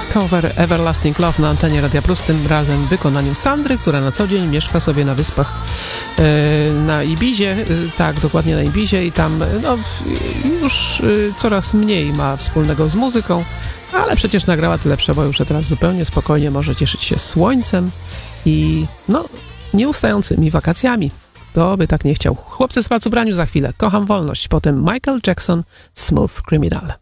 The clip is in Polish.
cover Everlasting Love na antenie Radia Plus, tym razem w wykonaniu Sandry, która na co dzień mieszka sobie na wyspach na Ibizie, tak, dokładnie na Ibizie i tam no, już coraz mniej ma wspólnego z muzyką, ale przecież nagrała tyle przebojów, że teraz zupełnie spokojnie może cieszyć się słońcem i no, nieustającymi wakacjami. Kto by tak nie chciał. Chłopcy z palcu braniu za chwilę. Kocham wolność. Potem Michael Jackson, Smooth Criminal.